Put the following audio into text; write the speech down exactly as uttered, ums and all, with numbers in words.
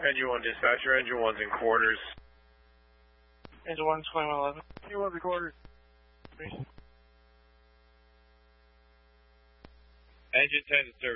Engine one dispatcher, engine one's in quarters. Engine one, twenty-one eleven. Engine one's in quarters. Three. Engine ten to service.